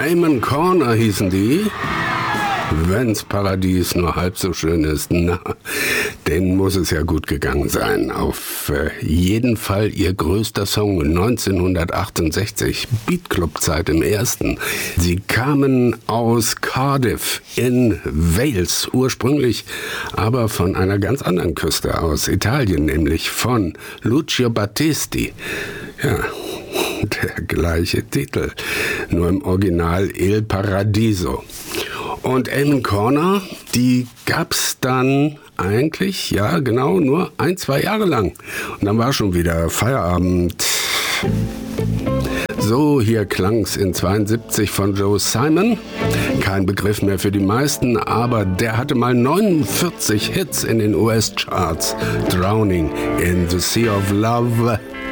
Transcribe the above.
Amen Corner hießen die. Wenn's Paradies nur halb so schön ist, na, denen muss es ja gut gegangen sein. Auf jeden Fall ihr größter Song 1968, Beat Club Zeit im ersten. Sie kamen aus Cardiff in Wales ursprünglich, aber von einer ganz anderen Küste aus Italien, nämlich von Lucio Battisti. Ja, der gleiche Titel, nur im Original Il Paradiso. Und Amen Corner, die gab's dann eigentlich, ja genau, nur 1-2 Jahre lang. Und dann war schon wieder Feierabend. So, hier klang's in 72 von Joe Simon. Kein Begriff mehr für die meisten, aber der hatte mal 49 Hits in den US-Charts. Drowning in the Sea of Love.